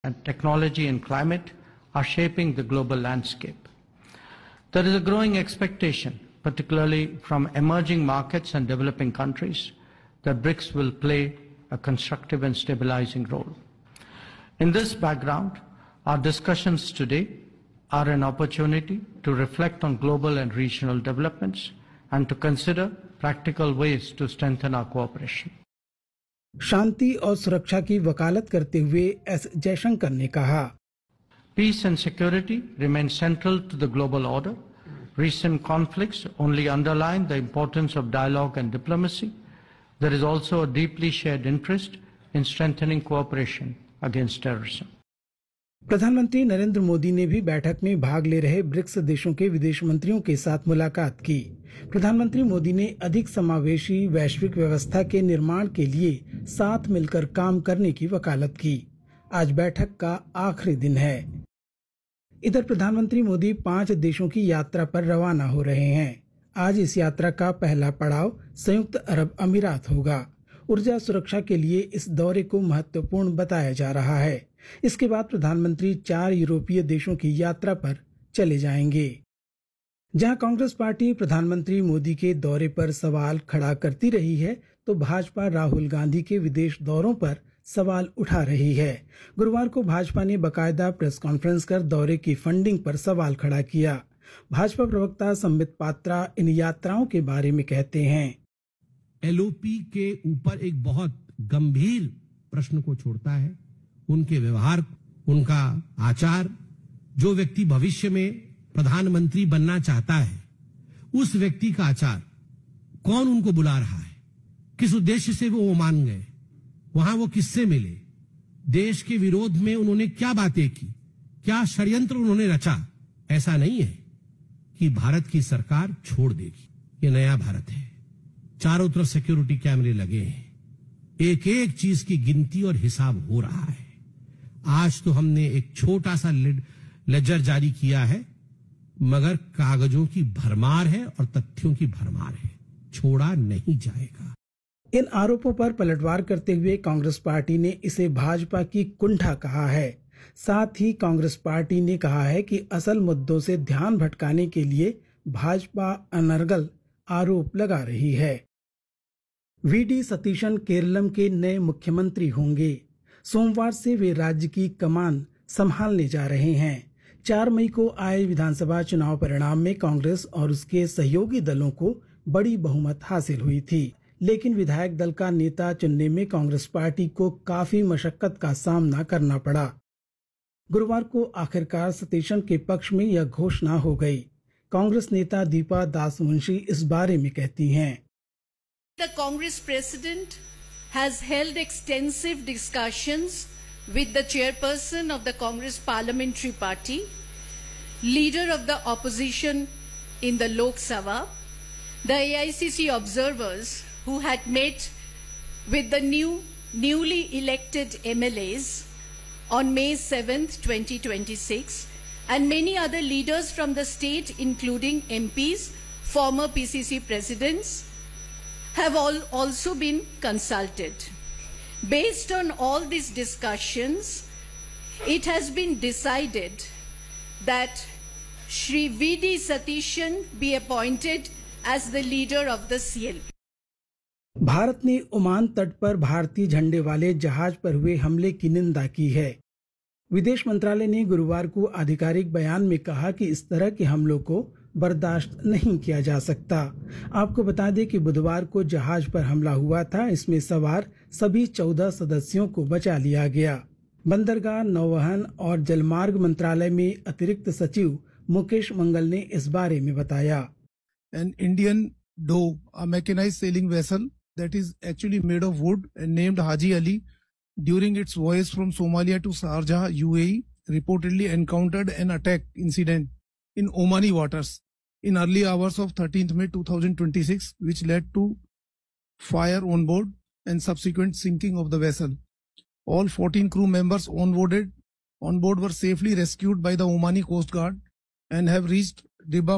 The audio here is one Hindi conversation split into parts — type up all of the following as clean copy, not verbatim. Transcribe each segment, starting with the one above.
and technology and climate are shaping the global landscape. There is a growing expectation, particularly from emerging markets and developing countries, that BRICS will play a constructive and stabilizing role. In this background, our discussions today are an opportunity to reflect on global and regional developments and to consider practical ways to strengthen our cooperation. शांति और सुरक्षा की वकालत करते हुए एस जयशंकर ने कहा, Peace and security remain central to the global order. Recent conflicts only underline the importance of dialogue and diplomacy. There is also a deeply shared interest in strengthening cooperation against terrorism. प्रधानमंत्री नरेंद्र मोदी ने भी बैठक में भाग ले रहे ब्रिक्स देशों के विदेश मंत्रियों के साथ मुलाकात की। प्रधानमंत्री मोदी ने अधिक समावेशी वैश्विक व्यवस्था के निर्माण के लिए साथ मिलकर काम करने की वकालत की। आज बैठक का आखिरी दिन है। इधर प्रधानमंत्री मोदी 5 देशों की यात्रा पर रवाना हो रहे हैं। आज इस यात्रा का पहला पड़ाव संयुक्त अरब अमीरात होगा। ऊर्जा सुरक्षा के लिए इस दौरे को महत्वपूर्ण बताया जा रहा है। इसके बाद प्रधानमंत्री 4 यूरोपीय देशों की यात्रा पर चले जाएंगे। जहां कांग्रेस पार्टी प्रधानमंत्री मोदी के दौरे पर सवाल खड़ा करती रही है, तो भाजपा राहुल गांधी के विदेश दौरों पर सवाल उठा रही है। गुरुवार को भाजपा ने बकायदा प्रेस कॉन्फ्रेंस कर दौरे की फंडिंग पर सवाल खड़ा किया। भाजपा प्रवक्ता संबित पात्रा इन यात्राओं के बारे में कहते हैं, एलओपी के ऊपर एक बहुत गंभीर प्रश्न को छोड़ता है। उनके व्यवहार, उनका आचार, जो व्यक्ति भविष्य में प्रधानमंत्री बनना चाहता है, उस व्यक्ति का आचार, कौन उनको बुला रहा है, किस उद्देश्य से वो मान गए, वहां वो किससे मिले, देश के विरोध में उन्होंने क्या बातें की, क्या षड्यंत्र उन्होंने रचा। ऐसा नहीं है कि भारत की सरकार छोड़ देगी। ये नया भारत है। चारों तरफ सिक्योरिटी कैमरे लगे हैं। एक एक चीज की गिनती और हिसाब हो रहा है। आज तो हमने एक छोटा सा लेजर जारी किया है, मगर कागजों की भरमार है और तथ्यों की भरमार है। छोड़ा नहीं जाएगा। इन आरोपों पर पलटवार करते हुए कांग्रेस पार्टी ने इसे भाजपा की कुंठा कहा है। साथ ही कांग्रेस पार्टी ने कहा है कि असल मुद्दों से ध्यान भटकाने के लिए भाजपा अनर्गल आरोप लगा रही है। वीडी सतीशन केरलम के नए मुख्यमंत्री होंगे। सोमवार से वे राज्य की कमान संभालने जा रहे हैं। 4 मई को आए विधानसभा चुनाव परिणाम में कांग्रेस और उसके सहयोगी दलों को बड़ी बहुमत हासिल हुई थी, लेकिन विधायक दल का नेता चुनने में कांग्रेस पार्टी को काफी मशक्कत का सामना करना पड़ा। गुरुवार को आखिरकार सतीशन के पक्ष में यह घोषणा हो गई। कांग्रेस नेता दीपा दासमुंशी इस बारे में कहती हैं, The Congress President has held extensive discussions with the chairperson of the Congress Parliamentary Party, leader of the opposition in the Lok Sabha, the AICC observers who had met with the newly elected MLAs on May 7th, 2026, and many other leaders from the state, including MPs, former PCC presidents, have also been consulted. Based on all these discussions, it has been decided that Shri V.D. Satishan be appointed as the leader of the CLP. Bharat ने ओमान तट पर भारतीय झंडे वाले जहाज पर हुए हमले की निंदा की है। विदेश मंत्रालय ने गुरुवार को आधिकारिक बयान में कहा कि इस तरह के हमलों को बर्दाश्त नहीं किया जा सकता। आपको बता दें कि बुधवार को जहाज पर हमला हुआ था। इसमें सवार सभी 14 सदस्यों को बचा लिया गया। बंदरगाह, नौवहन और जलमार्ग मंत्रालय में अतिरिक्त सचिव मुकेश मंगल ने इस बारे में बताया, An Indian dhow, a mechanized sailing vessel that is actually made of wood and named Haji Ali, during its voyage from Somalia to Sharjah, UAE, reportedly encountered an attack incident in Omani waters in early hours of 13th May 2026, which led to fire on board and subsequent sinking of the vessel. All 14 crew members on board were safely rescued by the Omani Coast Guard and have reached Dibba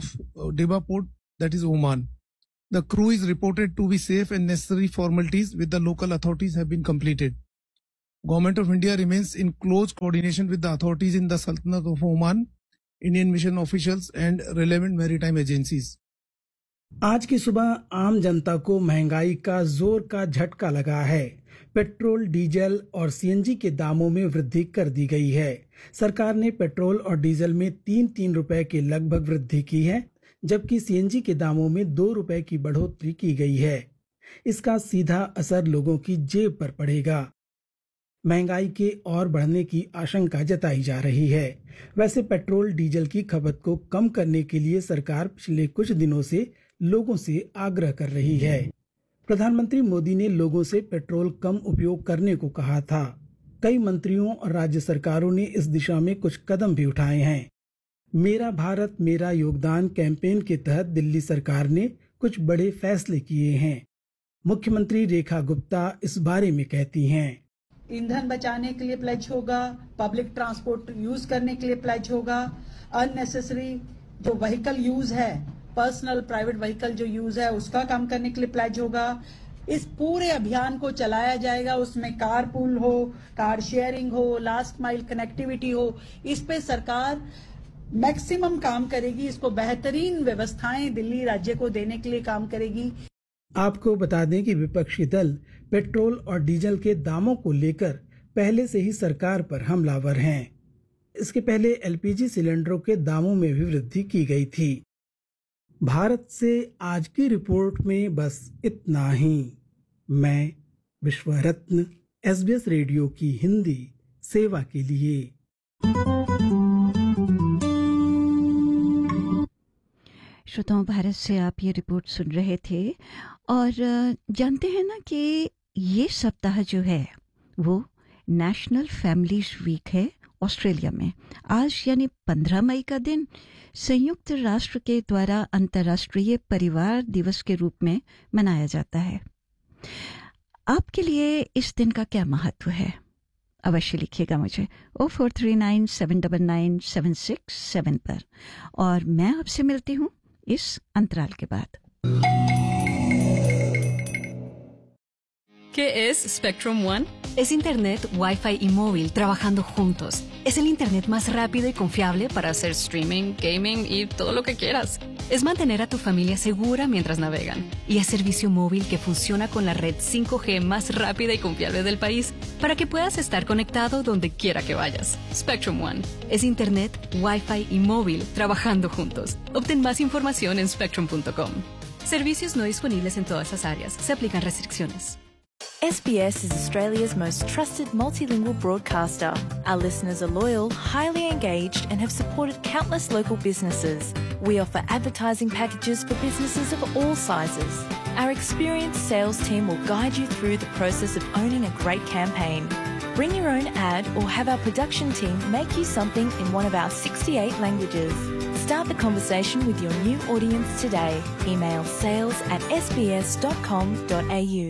port, that is Oman. The crew is reported to be safe and necessary formalities with the local authorities have been completed. Government of India remains in close coordination with the authorities in the Sultanate of Oman, Indian mission officials and relevant maritime agencies. आज की सुबह आम जनता को महंगाई का जोर का झटका लगा है। पेट्रोल, डीजल और सीएनजी के दामों में वृद्धि कर दी गई है। सरकार ने पेट्रोल और डीजल में 3 रुपए के लगभग वृद्धि की है, जबकि सीएनजी के दामों में 2 रुपए की बढ़ोतरी की गई है। इसका सीधा असर लोगों की जेब पर पड़ेगा। महंगाई के और बढ़ने की आशंका जताई जा रही है। वैसे पेट्रोल डीजल की खपत को कम करने के लिए सरकार पिछले कुछ दिनों से लोगों से आग्रह कर रही है। प्रधानमंत्री मोदी ने लोगों से पेट्रोल कम उपयोग करने को कहा था। कई मंत्रियों और राज्य सरकारों ने इस दिशा में कुछ कदम भी उठाए हैं। मेरा भारत मेरा योगदान कैंपेन के तहत दिल्ली सरकार ने कुछ बड़े फैसले किए हैं। मुख्यमंत्री रेखा गुप्ता इस बारे में कहती हैं। ईंधन बचाने के लिए प्लेज होगा, पब्लिक ट्रांसपोर्ट यूज करने के लिए प्लेज होगा, अननेसेसरी जो व्हीकल यूज है, पर्सनल प्राइवेट व्हीकल जो यूज है उसका कम करने के लिए प्लेज होगा। इस पूरे अभियान को चलाया जाएगा, उसमें कार पूल हो, कार शेयरिंग हो, लास्ट माइल कनेक्टिविटी हो, इस पे सरकार मैक्सिमम काम करेगी। इसको बेहतरीन व्यवस्थाएं दिल्ली राज्य को देने के लिए काम करेगी। आपको बता दें कि विपक्षी दल पेट्रोल और डीजल के दामों को लेकर पहले से ही सरकार पर हमलावर हैं। इसके पहले एलपीजी सिलेंडरों के दामों में भी वृद्धि की गई थी। भारत से आज की रिपोर्ट में बस इतना ही। मैं विश्वरत्न, SBS रेडियो की हिंदी सेवा के लिए। श्रोताओं, भारत से आप ये रिपोर्ट सुन रहे थे। और जानते हैं ना कि ये सप्ताह जो है वो नेशनल फैमिलीज वीक है ऑस्ट्रेलिया में। आज यानी 15 मई का दिन संयुक्त राष्ट्र के द्वारा अंतर्राष्ट्रीय परिवार दिवस के रूप में मनाया जाता है। आपके लिए इस दिन का क्या महत्व है? अवश्य लिखिएगा मुझे 0439799767 पर। और मैं आपसे मिलती हूँ इस अंतराल के बाद। ¿Qué es Spectrum One? Es Internet, Wi-Fi y móvil trabajando juntos. Es el Internet más rápido y confiable Para hacer streaming, gaming y todo lo que quieras. Es mantener a tu familia segura mientras navegan. Y es servicio móvil que funciona con la red 5G más rápida y confiable del país para que puedas estar conectado donde quiera que vayas. Spectrum One. Es Internet, Wi-Fi y móvil trabajando juntos. Obtén más información en spectrum.com. Servicios no disponibles en todas las áreas. Se aplican restricciones. SBS is Australia's most trusted multilingual broadcaster. Our listeners are loyal, highly engaged and have supported countless local businesses. We offer advertising packages for businesses of all sizes. Our experienced sales team will guide you through the process of owning a great campaign. Bring your own ad or have our production team make you something in one of our 68 languages. Start the conversation with your new audience today. Email sales@sbs.com.au.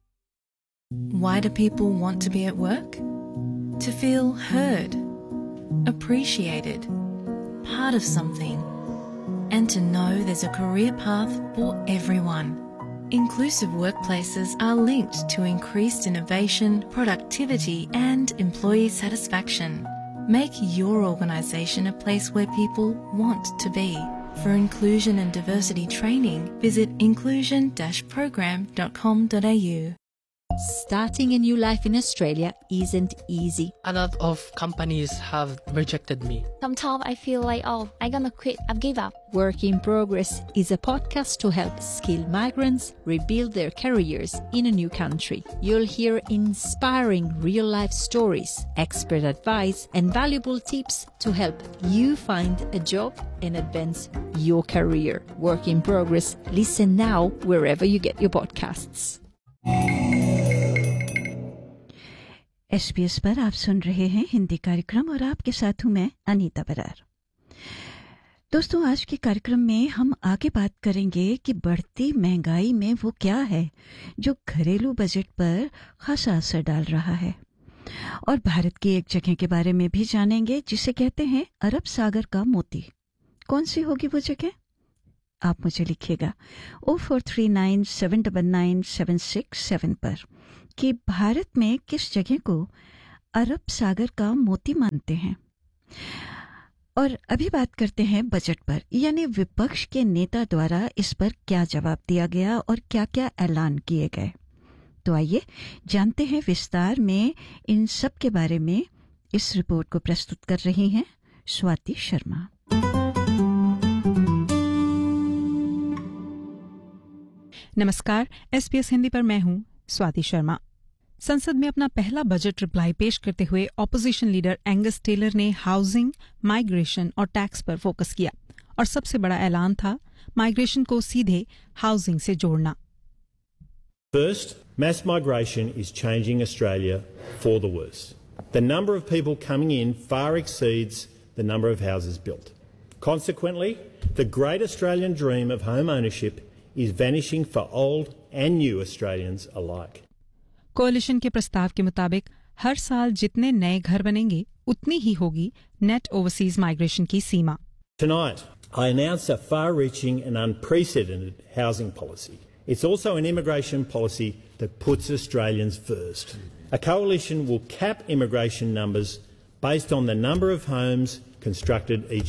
Why do people want to be at work? To feel heard, appreciated, part of something, and to know there's a career path for everyone. Inclusive workplaces are linked to increased innovation, productivity, and employee satisfaction. Make your organisation a place where people want to be. For inclusion and diversity training, visit inclusion-program.com.au. Starting a new life in Australia isn't easy. A lot of companies have rejected me. Sometimes I feel like, I'm gonna quit, I've give up. Work in Progress is a podcast to help skilled migrants rebuild their careers in a new country. You'll hear inspiring real-life stories, expert advice, and valuable tips to help you find a job and advance your career. Work in Progress. Listen now wherever you get your podcasts. SBS पर आप सुन रहे हैं हिंदी कार्यक्रम और आपके साथ हूं मैं अनीता बरार। दोस्तों, आज के कार्यक्रम में हम आगे बात करेंगे कि बढ़ती महंगाई में वो क्या है जो घरेलू बजट पर खासा असर डाल रहा है। और भारत की एक जगह के बारे में भी जानेंगे जिसे कहते हैं अरब सागर का मोती। कौन सी होगी वो जगह? आप मुझे लिखिएगा 0439799767 पर कि भारत में किस जगह को अरब सागर का मोती मानते हैं। और अभी बात करते हैं बजट पर, यानी विपक्ष के नेता द्वारा इस पर क्या जवाब दिया गया और क्या क्या ऐलान किए गए। तो आइए जानते हैं विस्तार में इन सब के बारे में। इस रिपोर्ट को प्रस्तुत कर रही हैं स्वाति शर्मा। नमस्कार, SBS हिंदी पर मैं हूं स्वाति शर्मा। संसद में अपना पहला बजट रिप्लाई पेश करते हुए ऑपोजिशन लीडर एंगस टेलर ने हाउसिंग, माइग्रेशन और टैक्स पर फोकस किया और सबसे बड़ा ऐलान था माइग्रेशन को सीधे हाउसिंग से जोड़ना। First, mass migration is changing Australia for the worse. The number of people coming in far exceeds the number of houses built. Consequently, the great Australian dream of home ownership is vanishing for old and new Australians alike. कोalition के प्रस्ताव के मुताबिक हर साल जितने नए घर बनेंगे उतनी ही होगी नेट ओवरसीज माइग्रेशन की सीमा। Tonight, I announce a far-reaching and unprecedented housing policy. It's also an immigration policy that puts Australians first. A coalition will cap immigration numbers based on the number of homes constructed each